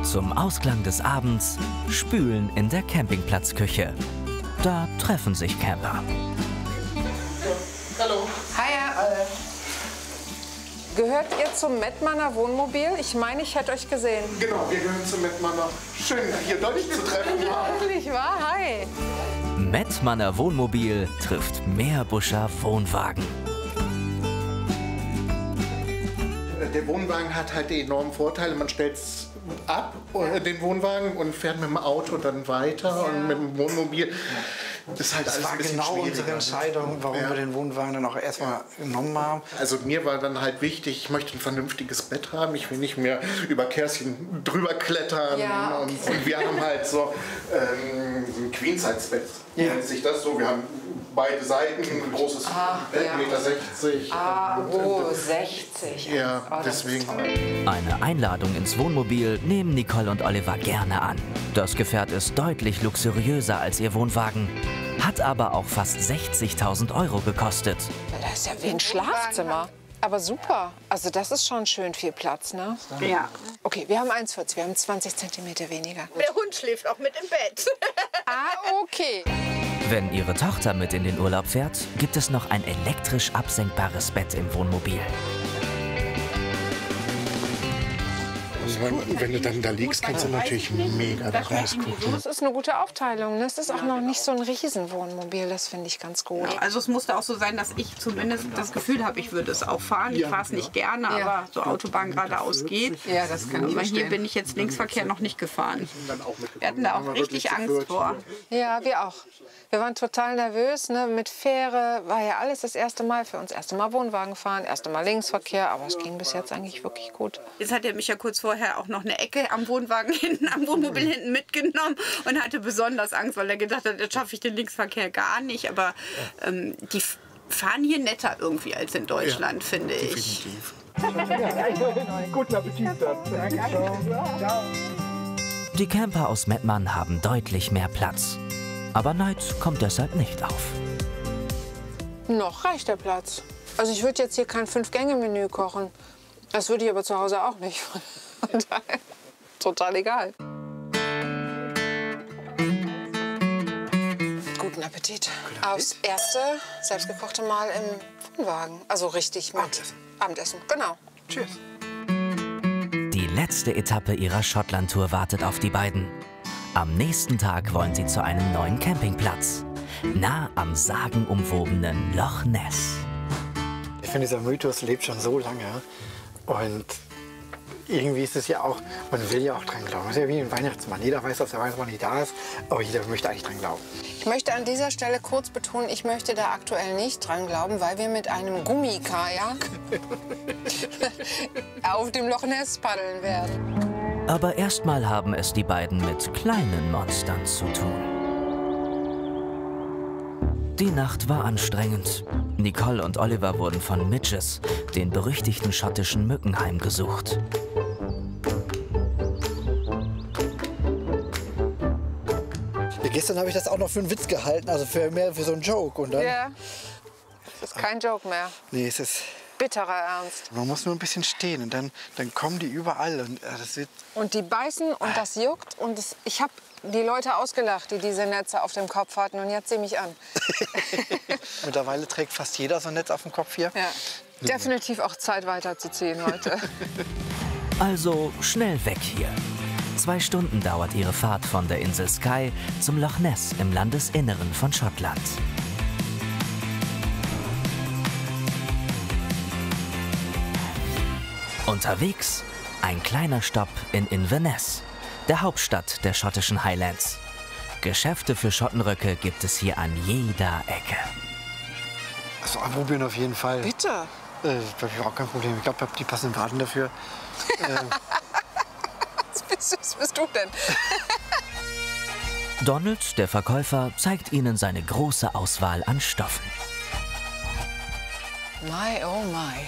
Zum Ausklang des Abends spülen in der Campingplatzküche. Da treffen sich Camper. Hallo. Hi. Gehört ihr zum Mettmanner Wohnmobil? Ich meine, ich hätte euch gesehen. Genau, wir gehören zum Mettmanner. Schön, hier deutlich zu treffen. Wirklich wahr? Hi. Mettmanner Wohnmobil trifft Meerbuscher Wohnwagen. Der Wohnwagen hat halt die enormen Vorteile. Man stellt es ab, den Wohnwagen, und fährt mit dem Auto dann weiter und mit dem Wohnmobil. Das ist halt Das alles war ein bisschen genau unsere schwieriger. Entscheidung, warum wir den Wohnwagen dann auch erstmal genommen haben. Also mir war dann halt wichtig, ich möchte ein vernünftiges Bett haben. Ich will nicht mehr über Kerstin drüber klettern. Ja, okay. Und wir haben halt so ein Queen-Size-Bett, nennt sich das so. Wir haben beide Seiten, ein großes Bett, ja. 1,60 Oh, 60. Ja, Oh, das ist deswegen. toll. Eine Einladung ins Wohnmobil nehmen Nicole und Oliver gerne an. Das Gefährt ist deutlich luxuriöser als ihr Wohnwagen, hat aber auch fast 60.000 € gekostet. Das ist ja wie ein Schlafzimmer. Aber super. Also das ist schon schön viel Platz, ne? Ja. Okay, wir haben 1,40, wir haben 20 cm weniger. Der Hund schläft auch mit im Bett. Okay. Wenn ihre Tochter mit in den Urlaub fährt, gibt es noch ein elektrisch absenkbares Bett im Wohnmobil. Wenn du dann da liegst, kannst du natürlich mega da rausgucken. Das ist eine gute Aufteilung. Das ist auch noch nicht so ein Riesenwohnmobil. Das finde ich ganz gut. Also es musste auch so sein, dass ich zumindest das Gefühl habe, ich würde es auch fahren. Ich fahre es nicht gerne, aber so Autobahn geradeaus geht. Ja, das kann ich Aber hier verstehen. bin ich jetzt Linksverkehr noch nicht gefahren. Wir hatten da auch richtig Angst vor. Ja, wir auch. Wir waren total nervös, ne? Mit Fähre war ja alles das erste Mal für uns. Erste Mal Wohnwagen fahren, erste Mal Linksverkehr, aber es ging bis jetzt eigentlich wirklich gut. Jetzt hat er mich ja kurz vorher auch noch eine Ecke am Wohnwagen hinten, am Wohnmobil hinten mitgenommen und hatte besonders Angst, weil er gedacht hat, jetzt schaffe ich den Linksverkehr gar nicht. Aber die fahren hier netter irgendwie als in Deutschland, finde ich. Guten Appetit dann. Die Camper aus Mettmann haben deutlich mehr Platz. Aber Neid kommt deshalb nicht auf. Noch reicht der Platz. Also ich würde jetzt hier kein 5-Gänge-Menü kochen. Das würde ich aber zu Hause auch nicht. Von daher total egal. Guten Appetit. Aufs erste selbstgekochte Mal im Wohnwagen. Also richtig mit Abendessen. Genau. Tschüss. Die letzte Etappe ihrer Schottland-Tour wartet auf die beiden. Am nächsten Tag wollen sie zu einem neuen Campingplatz. Nah am sagenumwobenen Loch Ness. Ich finde, dieser Mythos lebt schon so lange. Und irgendwie ist es ja auch, man will ja auch dran glauben. Es ist ja wie ein Weihnachtsmann. Jeder weiß, dass der Weihnachtsmann nicht da ist, aber jeder möchte eigentlich dran glauben. Ich möchte an dieser Stelle kurz betonen, ich möchte da aktuell nicht dran glauben, weil wir mit einem Gummikajak auf dem Loch Ness paddeln werden. Aber erstmal haben es die beiden mit kleinen Monstern zu tun. Die Nacht war anstrengend. Nicole und Oliver wurden von Midges, den berüchtigten schottischen Mücken, heimgesucht. Gestern habe ich das auch noch für einen Witz gehalten, also mehr für so einen Joke. Und dann, Ja, das ist kein Joke mehr. nee, es ist, Bitterer Ernst. man muss nur ein bisschen stehen und dann kommen die überall. Und das wird, Und die beißen und das juckt. Und ich habe die Leute ausgelacht, die diese Netze auf dem Kopf hatten. Und jetzt sieh mich an. mittlerweile trägt fast jeder so ein Netz auf dem Kopf hier. Ja. Definitiv auch Zeit weiterzuziehen heute. Also schnell weg hier. 2 Stunden dauert ihre Fahrt von der Insel Skye zum Loch Ness im Landesinneren von Schottland. Unterwegs ein kleiner Stopp in Inverness, der Hauptstadt der schottischen Highlands. Geschäfte für Schottenröcke gibt es hier an jeder Ecke. Also anprobieren auf jeden Fall. Bitte. Das habe ich auch kein Problem. Ich glaube, ich habe die passenden Waden dafür. Was bist du denn? Donald, der Verkäufer, zeigt ihnen seine große Auswahl an Stoffen. My, oh my.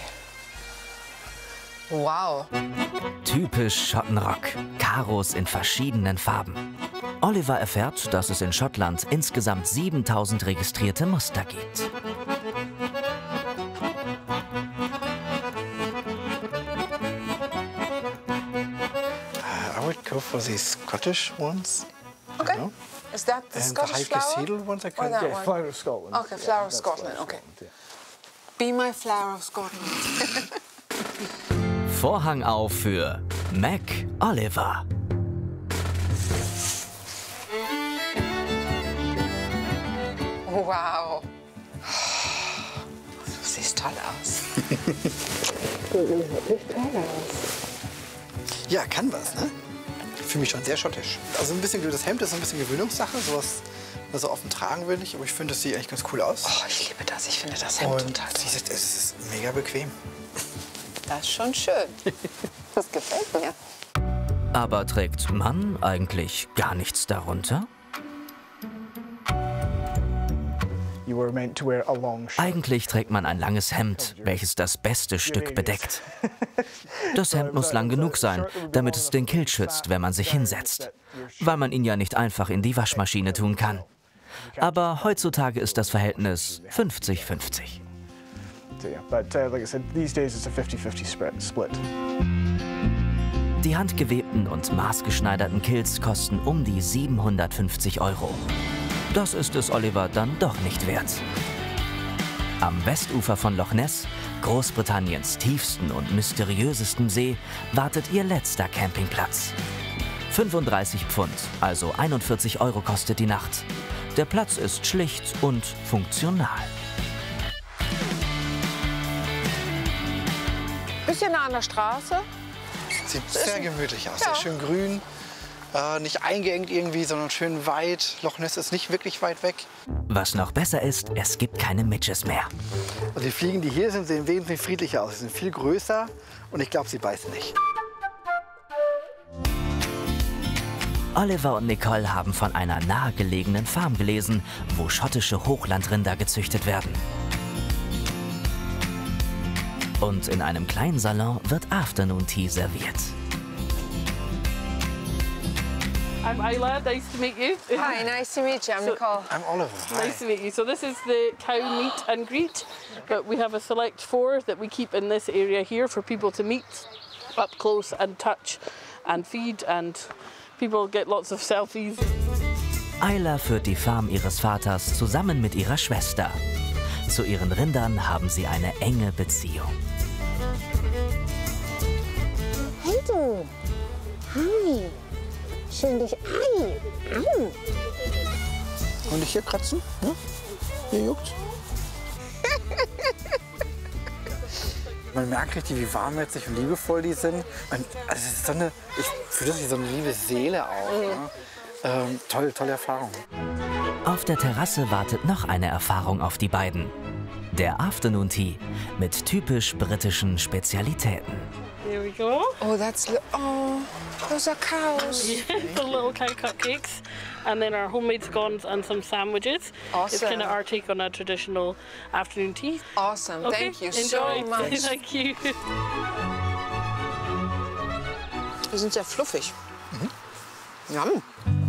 Wow. Typisch Schottenrock, Karos in verschiedenen Farben. Oliver erfährt, dass es in Schottland insgesamt 7000 registrierte Muster gibt. go for the Scottish ones. Okay. know. Is that the And the Scottish high flower? cedar ones I Or could. that Yeah, one? Flower of Scotland. Okay, Flower of Scotland, okay. Be my Flower of Scotland. Vorhang auf für Mac Oliver. Wow. Du siehst toll aus. Ja, kann was, ne? Ich fühle mich schon sehr schottisch. Also ein bisschen, das Hemd ist ein bisschen Gewöhnungssache, sowas so offen tragen will ich, aber ich finde, das sieht eigentlich ganz cool aus. Oh, ich liebe das. Ich finde das Hemd Und total toll. es ist mega bequem. Das ist schon schön. Das gefällt mir. Aber trägt Mann eigentlich gar nichts darunter? You were meant to wear a long shirt. Eigentlich trägt man ein langes Hemd, welches das beste Stück bedeckt. Das Hemd muss lang genug sein, damit es den Kilt schützt, wenn man sich hinsetzt. Weil man ihn ja nicht einfach in die Waschmaschine tun kann. Aber heutzutage ist das Verhältnis 50-50. So, yeah. But like I said, these days it's a 50-50 split. Die handgewebten und maßgeschneiderten Kilts kosten um die 750 €. Das ist es Oliver dann doch nicht wert. Am Westufer von Loch Ness, Großbritanniens tiefsten und mysteriösestem See, wartet ihr letzter Campingplatz. 35 Pfund, also 41 € kostet die Nacht. Der Platz ist schlicht und funktional. Bisschen nah an der Straße. Sieht sehr gemütlich aus, Ja. sehr schön grün. Nicht eingeengt irgendwie, sondern schön weit. Loch Ness ist nicht wirklich weit weg. Was noch besser ist, es gibt keine Midges mehr. Und die Fliegen, die hier sind, sehen wesentlich friedlicher aus. Sie sind viel größer und ich glaube, sie beißen nicht. Oliver und Nicole haben von einer nahegelegenen Farm gelesen, wo schottische Hochlandrinder gezüchtet werden. Und in einem kleinen Salon wird Afternoon Tea serviert. I'm Isla, nice to meet you. Hi, nice to meet you. I'm Nicole. I'm Oliver. Hi. Nice to meet you. So this is the cow meet and greet, but we have a select 4 that we keep in this area here for people to meet up close and touch and feed, and people get lots of selfies. Ayla führt die Farm ihres Vaters zusammen mit ihrer Schwester. Zu ihren Rindern haben sie eine enge Beziehung. Hey du! Hi! Schön dich. Ei! Au! Und nicht hier kratzen? Ja? Hier juckt. Man merkt richtig, wie warmherzig und liebevoll die sind. Und also es ist so eine, ich fühle das wie so eine liebe Seele auch. Ne? Tolle Erfahrung. Auf der Terrasse wartet noch eine Erfahrung auf die beiden. Der Afternoon Tea mit typisch britischen Spezialitäten. Here we go. Oh, those are cows. The little cow cupcakes, and then our homemade scones and some sandwiches. It's Awesome. kind of our take on a traditional afternoon tea. Awesome. Okay, Thank you enjoy. so much. Thank you. Die sind sehr fluffig. Yum.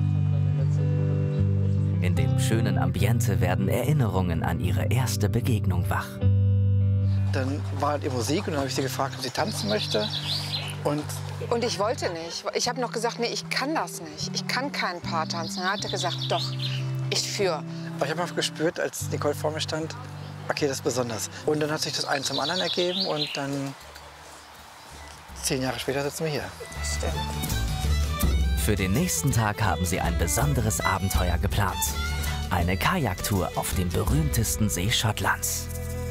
In dem schönen Ambiente werden Erinnerungen an ihre erste Begegnung wach. Dann war halt ihr Musik und dann habe ich sie gefragt, ob sie tanzen möchte. Und ich wollte nicht. Ich habe noch gesagt, nee, ich kann das nicht. Ich kann keinen Paar tanzen. Dann hat er gesagt, doch, ich führe. Aber ich habe einfach gespürt, als Nicole vor mir stand, okay, das ist besonders. Und dann hat sich das eins zum anderen ergeben und dann 10 Jahre später sitzen wir hier. Stimmt. Für den nächsten Tag haben sie ein besonderes Abenteuer geplant. Eine Kajaktour auf dem berühmtesten See Schottlands.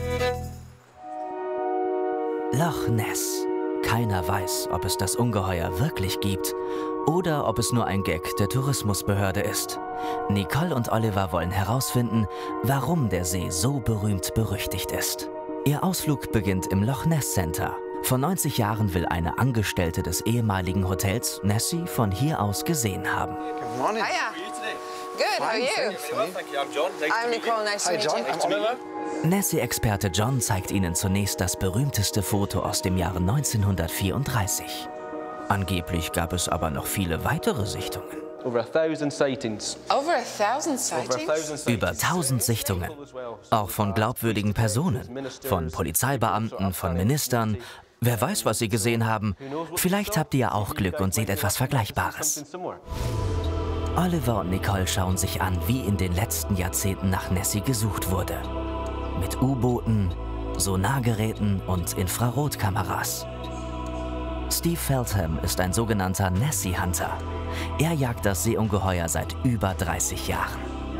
Loch Ness. Keiner weiß, ob es das Ungeheuer wirklich gibt oder ob es nur ein Gag der Tourismusbehörde ist. Nicole und Oliver wollen herausfinden, warum der See so berühmt berüchtigt ist. Ihr Ausflug beginnt im Loch Ness Center. Vor 90 Jahren will eine Angestellte des ehemaligen Hotels Nessie von hier aus gesehen haben. Good morning. Hiya. Good, how are you? I'm Nicole, nice to Hi meet John, you. I'm Oliver. Nessie-Experte John zeigt ihnen zunächst das berühmteste Foto aus dem Jahre 1934. Angeblich gab es aber noch viele weitere Sichtungen. Over 1,000 sightings. Over 1,000 sightings? Über 1000 Sichtungen. Auch von glaubwürdigen Personen, von Polizeibeamten, von Ministern, Wer weiß, was Sie gesehen haben. Vielleicht habt ihr ja auch Glück und seht etwas Vergleichbares. Oliver und Nicole schauen sich an, wie in den letzten Jahrzehnten nach Nessie gesucht wurde. Mit U-Booten, Sonargeräten und Infrarotkameras. Steve Feltham ist ein sogenannter Nessie-Hunter. Er jagt das Seeungeheuer seit über 30 Jahren.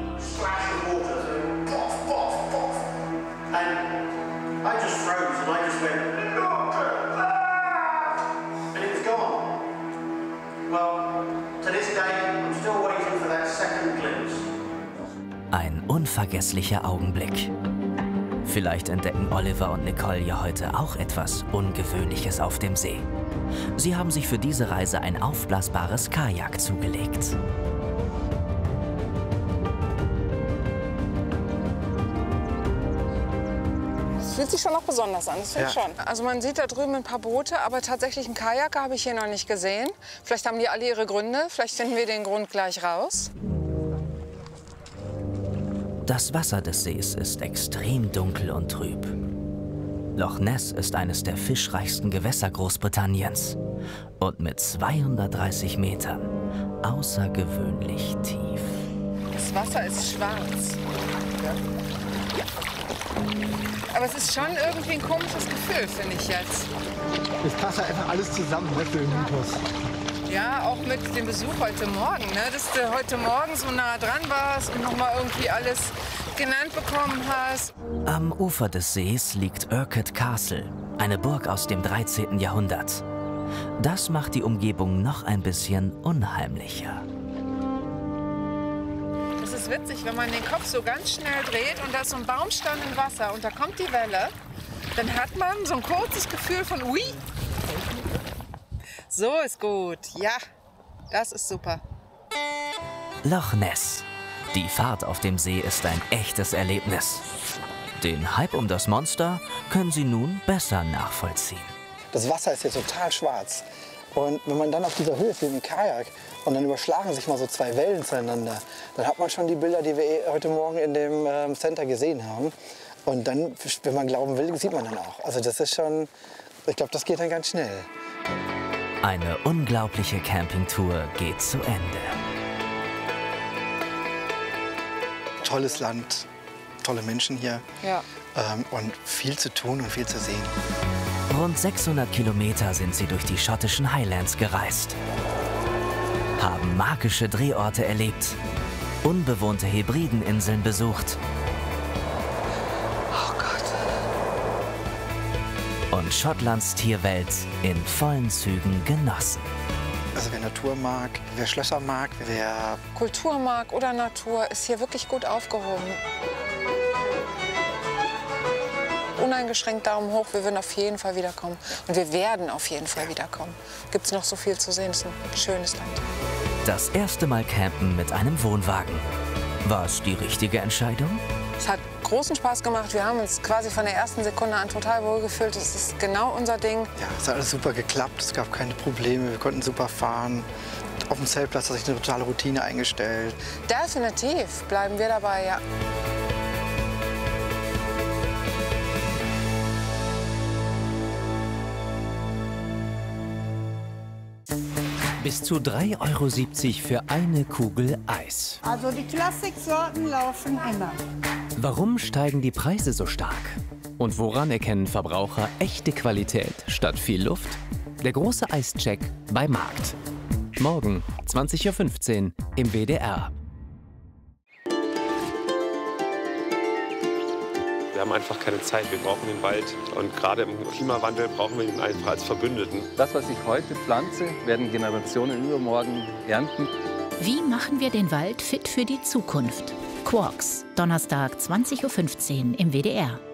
Ein unvergesslicher Augenblick. Vielleicht entdecken Oliver und Nicole ja heute auch etwas Ungewöhnliches auf dem See. Sie haben sich für diese Reise ein aufblasbares Kajak zugelegt. Das fühlt sich schon noch besonders an, das finde ich schon. Also man sieht da drüben ein paar Boote, aber tatsächlich einen Kajak habe ich hier noch nicht gesehen. Vielleicht haben die alle ihre Gründe, vielleicht finden wir den Grund gleich raus. Das Wasser des Sees ist extrem dunkel und trüb. Loch Ness ist eines der fischreichsten Gewässer Großbritanniens und mit 230 Metern außergewöhnlich tief. Das Wasser ist schwarz. Aber es ist schon irgendwie ein komisches Gefühl, finde ich jetzt. Es passt ja einfach alles zusammen, ne, für den Mythos. Ja, auch mit dem Besuch heute Morgen, ne? Dass du heute Morgen so nah dran warst und noch mal irgendwie alles genannt bekommen hast. Am Ufer des Sees liegt Urquhart Castle, eine Burg aus dem 13. Jahrhundert. Das macht die Umgebung noch ein bisschen unheimlicher. Das ist witzig, wenn man den Kopf so ganz schnell dreht und da ist so ein Baumstamm im Wasser und da kommt die Welle, dann hat man so ein kurzes Gefühl von ui. So ist gut. Ja, das ist super. Loch Ness. Die Fahrt auf dem See ist ein echtes Erlebnis. Den Hype um das Monster können Sie nun besser nachvollziehen. Das Wasser ist hier total schwarz. Und wenn man dann auf dieser Höhe steht im Kajak und dann überschlagen sich mal so zwei Wellen zueinander, dann hat man schon die Bilder, die wir heute Morgen in dem Center gesehen haben. Und dann, wenn man glauben will, sieht man dann auch. Also das ist schon, ich glaube, das geht dann ganz schnell. Eine unglaubliche Campingtour geht zu Ende. Tolles Land, tolle Menschen hier, Ja. Und viel zu tun und viel zu sehen. Rund 600 Kilometer sind sie durch die schottischen Highlands gereist, haben magische Drehorte erlebt, unbewohnte Hebrideninseln besucht und Schottlands Tierwelt in vollen Zügen genossen. Also wer Natur mag, wer Schlösser mag, wer Kultur mag oder Natur, ist hier wirklich gut aufgehoben. Uneingeschränkt Daumen hoch, wir würden auf jeden Fall wiederkommen. Und wir werden auf jeden Fall wiederkommen. Gibt es noch so viel zu sehen, es ist ein schönes Land. Das erste Mal campen mit einem Wohnwagen. War es die richtige Entscheidung? Es hat großen Spaß gemacht. Wir haben uns quasi von der ersten Sekunde an total wohlgefühlt. Es ist genau unser Ding. Ja, es hat alles super geklappt, es gab keine Probleme, wir konnten super fahren. Auf dem Zeltplatz hat sich eine totale Routine eingestellt. Definitiv bleiben wir dabei, ja. Bis zu 3,70 € für eine Kugel Eis. Also die Klassiksorten laufen immer. Warum steigen die Preise so stark? Und woran erkennen Verbraucher echte Qualität statt viel Luft? Der große Eischeck bei Markt. Morgen 20:15 Uhr im WDR. Wir haben einfach keine Zeit, wir brauchen den Wald. Und gerade im Klimawandel brauchen wir ihn einfach als Verbündeten. Das, was ich heute pflanze, werden Generationen übermorgen ernten. Wie machen wir den Wald fit für die Zukunft? Quarks, Donnerstag 20:15 Uhr im WDR.